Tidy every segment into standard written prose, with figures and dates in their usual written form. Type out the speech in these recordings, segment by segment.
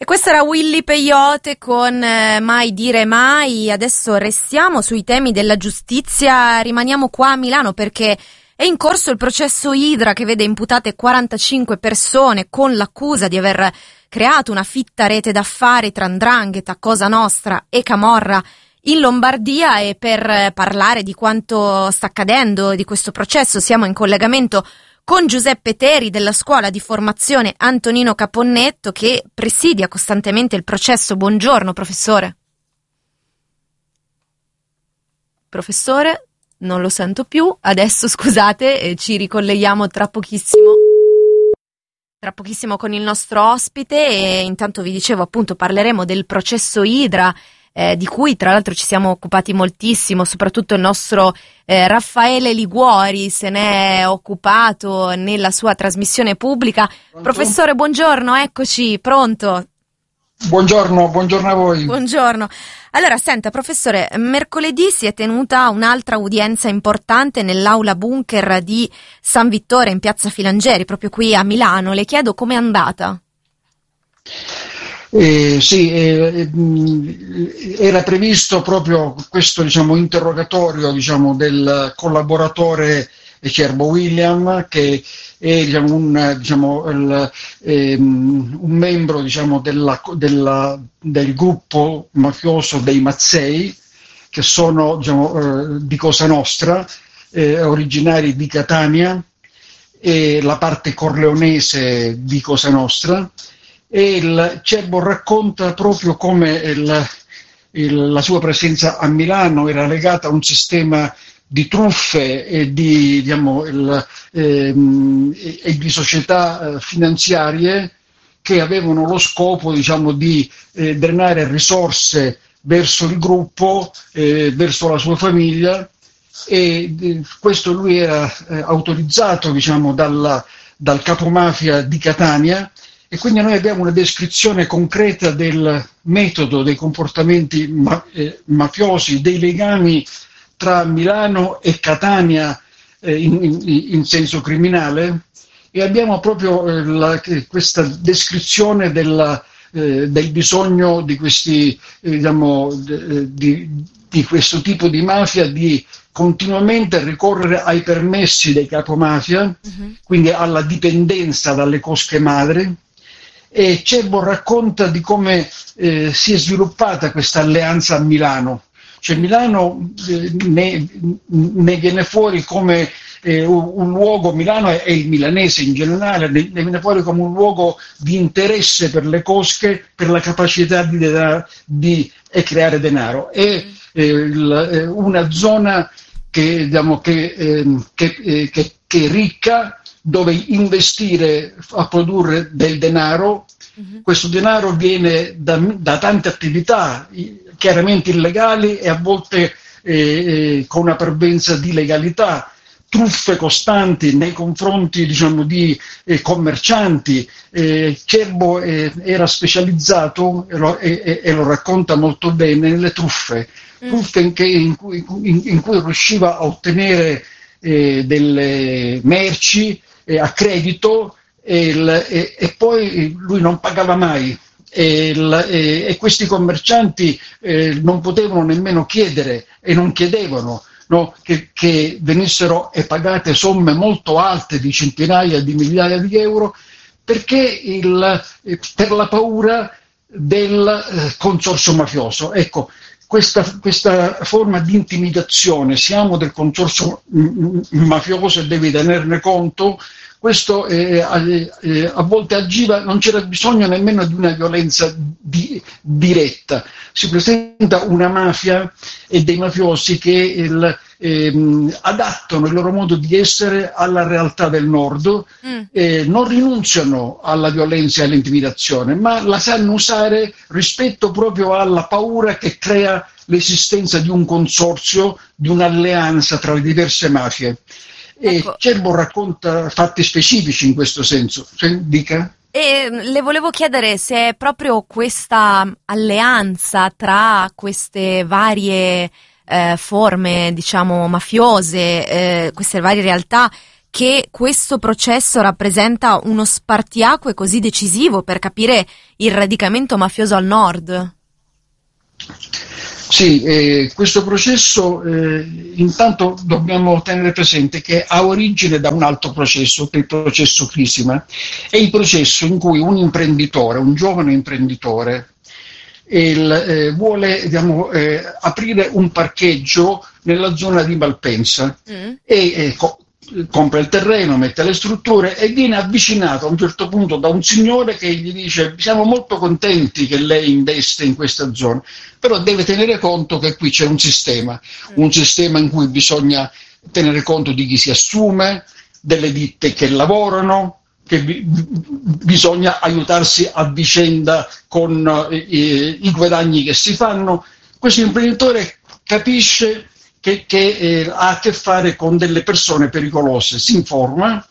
Questo era Willy Peyote con Mai dire mai. Adesso restiamo sui temi della giustizia, rimaniamo qua a Milano perché è in corso il processo Idra che vede imputate 45 persone con l'accusa di aver creato una fitta rete d'affari tra 'ndrangheta, Cosa Nostra e Camorra in Lombardia. E per parlare di quanto sta accadendo di questo processo siamo in collegamento con Giuseppe Teri della scuola di formazione Antonino Caponnetto che presidia costantemente il processo. Buongiorno professore. Professore, non lo sento più. Adesso scusate, ci ricolleghiamo tra pochissimo con il nostro ospite e intanto vi dicevo appunto parleremo del processo Idra, di cui tra l'altro ci siamo occupati moltissimo, soprattutto il nostro Raffaele Liguori se ne è occupato nella sua trasmissione pubblica. Pronto? Professore, buongiorno, eccoci, pronto? Buongiorno a voi. Buongiorno. Allora, senta, professore, mercoledì si è tenuta un'altra udienza importante nell'aula bunker di San Vittore in piazza Filangieri, proprio qui a Milano. Le chiedo com'è andata? Era previsto proprio questo interrogatorio del collaboratore Cerbo William, che è un membro del gruppo mafioso dei Mazzei, che sono di Cosa Nostra, originari di Catania, e la parte corleonese di Cosa Nostra. E il Cerbo racconta proprio come la sua presenza a Milano era legata a un sistema di truffe e di società finanziarie che avevano lo scopo di drenare risorse verso il gruppo, verso la sua famiglia, e questo lui era autorizzato dal capomafia di Catania. E quindi noi abbiamo una descrizione concreta del metodo, dei comportamenti mafiosi, dei legami tra Milano e Catania in senso criminale, e abbiamo proprio questa descrizione del bisogno di questi, di questo tipo di mafia di continuamente ricorrere ai permessi dei capomafia, quindi alla dipendenza dalle cosche madri. E Cerbo racconta di come si è sviluppata questa alleanza a Milano. Cioè Milano ne viene fuori come un luogo, Milano e il milanese in generale, ne viene fuori come un luogo di interesse per le cosche, per la capacità di creare denaro. È una zona che è ricca, dove investire a produrre del denaro. Questo denaro viene da tante attività, chiaramente illegali e a volte con una parvenza di legalità, truffe costanti nei confronti di commercianti. Cerbo era specializzato e lo racconta molto bene nelle truffe in cui riusciva a ottenere delle merci a credito e poi lui non pagava mai, e questi commercianti non potevano nemmeno chiedere e non chiedevano, no, che venissero pagate somme molto alte di centinaia di migliaia di euro, perché per la paura del consorzio mafioso. Ecco, questa forma di intimidazione, siamo del consorzio mafioso e devi tenerne conto, questo a volte agiva, non c'era bisogno nemmeno di una violenza diretta. Si presenta una mafia e dei mafiosi che adattano il loro modo di essere alla realtà del nord, non rinunciano alla violenza e all'intimidazione, ma la sanno usare rispetto proprio alla paura che crea l'esistenza di un consorzio, di un'alleanza tra le diverse mafie. Ecco. E Cerbo racconta fatti specifici in questo senso. Dica. E le volevo chiedere se è proprio questa alleanza tra queste varie forme, diciamo, mafiose, queste varie realtà che questo processo rappresenta uno spartiacque così decisivo per capire il radicamento mafioso al nord. Sì, questo processo intanto dobbiamo tenere presente che ha origine da un altro processo, che è il processo Crisima. È il processo in cui un imprenditore, un giovane imprenditore, vuole aprire un parcheggio nella zona di Malpensa e compra il terreno, mette le strutture e viene avvicinato a un certo punto da un signore che gli dice: siamo molto contenti che lei investe in questa zona, però deve tenere conto che qui c'è un sistema in cui bisogna tenere conto di chi si assume, delle ditte che lavorano, che bisogna aiutarsi a vicenda con i guadagni che si fanno. Questo imprenditore capisce che ha a che fare con delle persone pericolose, si informa,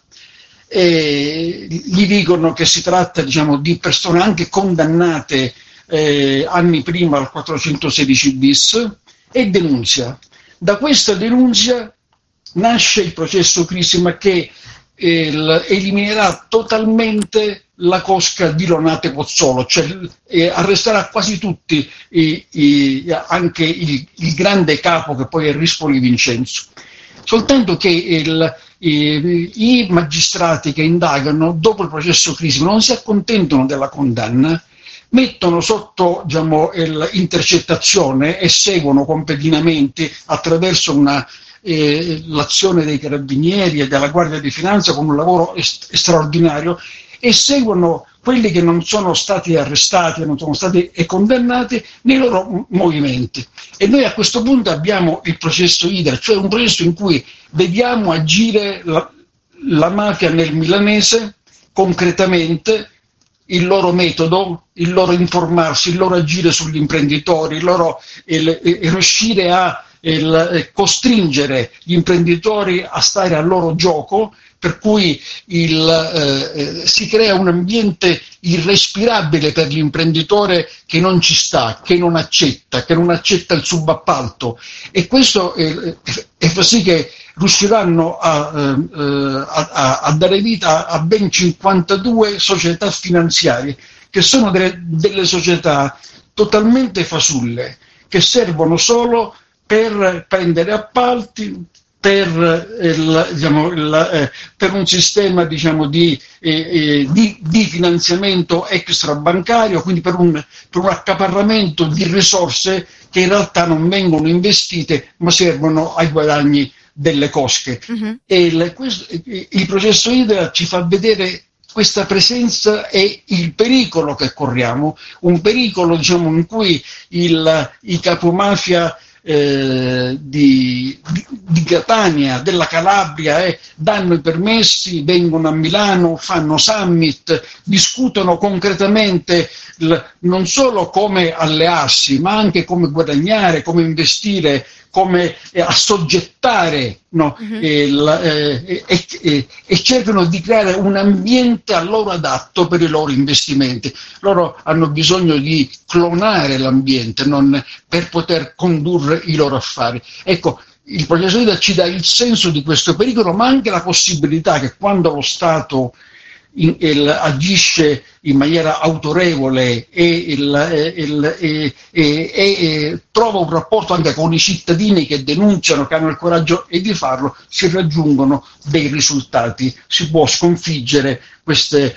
gli dicono che si tratta di persone anche condannate anni prima al 416 bis e denunzia. Da questa denuncia nasce il processo Crisima che eliminerà totalmente la cosca di Lonate Pozzolo, cioè arresterà quasi tutti, anche il grande capo che poi è Rispoli Vincenzo. Soltanto che i magistrati che indagano dopo il processo Crisima non si accontentano della condanna, mettono sotto l'intercettazione e seguono con pedinamenti attraverso l'azione dei carabinieri e della Guardia di Finanza con un lavoro straordinario, e seguono quelli che non sono stati arrestati, non sono stati condannati nei loro movimenti. E noi a questo punto abbiamo il processo Idra, cioè un processo in cui vediamo agire la mafia nel milanese concretamente, il loro metodo, il loro informarsi, il loro agire sugli imprenditori, il loro riuscire a costringere gli imprenditori a stare al loro gioco, per cui si crea un ambiente irrespirabile per l'imprenditore che non ci sta, che non accetta il subappalto, e questo fa sì che riusciranno a dare vita a ben 52 società finanziarie, che sono delle società totalmente fasulle, che servono solo per prendere appalti, per un sistema di finanziamento extrabancario, quindi per un accaparramento di risorse che in realtà non vengono investite ma servono ai guadagni delle cosche. E il processo Idra ci fa vedere questa presenza e il pericolo che corriamo, un pericolo in cui i capomafia di Catania, della Calabria, danno i permessi, vengono a Milano, fanno summit, discutono concretamente non solo come allearsi, ma anche come guadagnare, come investire, come assoggettare, no? E cercano di creare un ambiente a loro adatto per i loro investimenti. Loro hanno bisogno di clonare l'ambiente per poter condurre i loro affari. Ecco, il processo Idra ci dà il senso di questo pericolo, ma anche la possibilità che quando lo Stato agisce in maniera autorevole e trova un rapporto anche con i cittadini che denunciano, che hanno il coraggio di farlo, si raggiungono dei risultati, si può sconfiggere questa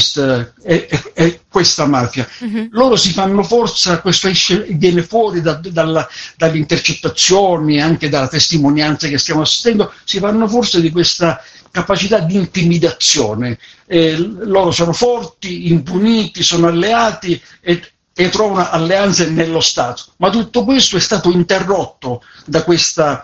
mafia. Loro si fanno forza, questo viene fuori dalle intercettazioni, anche dalla testimonianza che stiamo assistendo, si fanno forza di questa capacità di intimidazione. Loro sono forti, impuniti, sono alleati e trovano alleanze nello Stato, ma tutto questo è stato interrotto da questa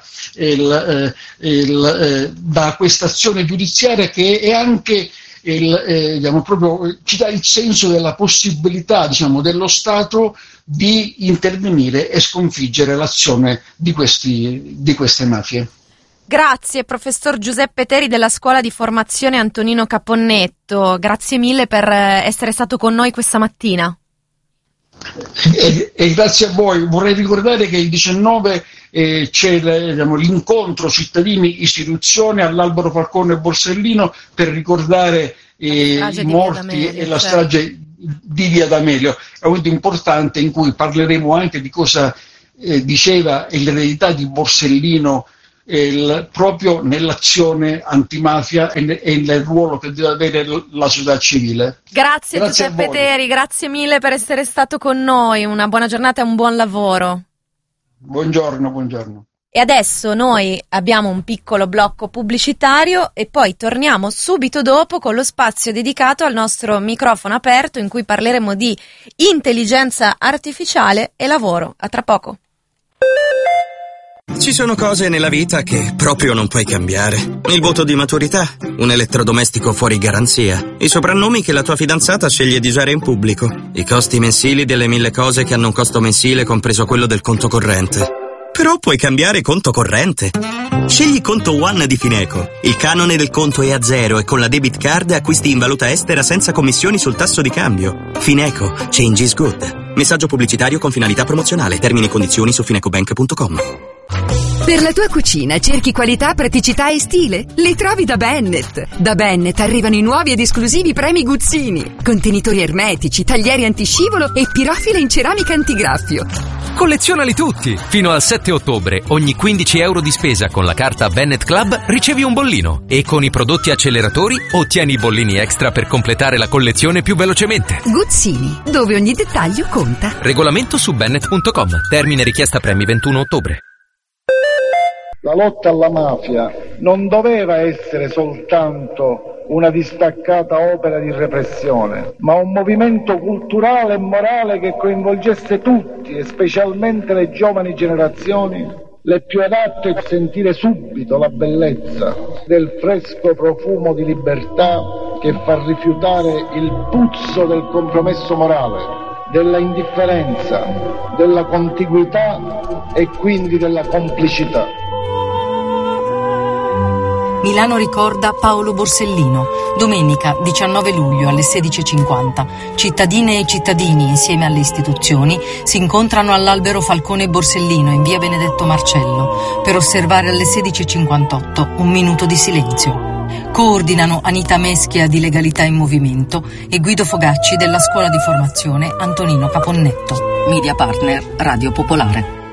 azione giudiziaria, che è anche proprio ci dà il senso della possibilità dello Stato di intervenire e sconfiggere l'azione di queste mafie. Grazie professor Giuseppe Teri della Scuola di Formazione Antonino Caponnetto, grazie mille per essere stato con noi questa mattina. E grazie a voi. Vorrei ricordare che il 19 c'è l'incontro cittadini-istituzione all'Albero Falcone e Borsellino per ricordare i morti e la strage di Via D'Amelio. È un momento importante in cui parleremo anche di cosa diceva e l'eredità di Borsellino proprio nell'azione antimafia e nel ruolo che deve avere la società civile. Grazie Giuseppe Teri, grazie mille per essere stato con noi, una buona giornata e un buon lavoro. Buongiorno. E adesso noi abbiamo un piccolo blocco pubblicitario e poi torniamo subito dopo con lo spazio dedicato al nostro microfono aperto in cui parleremo di intelligenza artificiale e lavoro. A tra poco. Ci sono cose nella vita che proprio non puoi cambiare. Il voto di maturità, un elettrodomestico fuori garanzia, i soprannomi che la tua fidanzata sceglie di usare in pubblico, i costi mensili delle 1000 cose che hanno un costo mensile compreso quello del conto corrente. Però puoi cambiare conto corrente. Scegli Conto One di Fineco. Il canone del conto è a zero e con la debit card acquisti in valuta estera senza commissioni sul tasso di cambio. Fineco. Change is good. Messaggio pubblicitario con finalità promozionale. Termini e condizioni su finecobank.com. Per la tua cucina cerchi qualità, praticità e stile? Li trovi da Bennett. Da Bennett arrivano i nuovi ed esclusivi premi Guzzini. Contenitori ermetici, taglieri antiscivolo e pirofile in ceramica antigraffio. Collezionali tutti! Fino al 7 ottobre, ogni 15 euro di spesa con la carta Bennett Club ricevi un bollino e con i prodotti acceleratori ottieni i bollini extra per completare la collezione più velocemente. Guzzini, dove ogni dettaglio conta. Regolamento su bennett.com. Termine richiesta premi 21 ottobre. La lotta alla mafia non doveva essere soltanto una distaccata opera di repressione, ma un movimento culturale e morale che coinvolgesse tutti, e specialmente le giovani generazioni, le più adatte a sentire subito la bellezza del fresco profumo di libertà che fa rifiutare il puzzo del compromesso morale, della indifferenza, della contiguità e quindi della complicità. Milano ricorda Paolo Borsellino. Domenica 19 luglio alle 16:50. Cittadine e cittadini insieme alle istituzioni si incontrano all'Albero Falcone Borsellino in via Benedetto Marcello per osservare alle 16:58 un minuto di silenzio. Coordinano Anita Meschia di Legalità in Movimento e Guido Fogacci della Scuola di Formazione Antonino Caponnetto. Media partner Radio Popolare.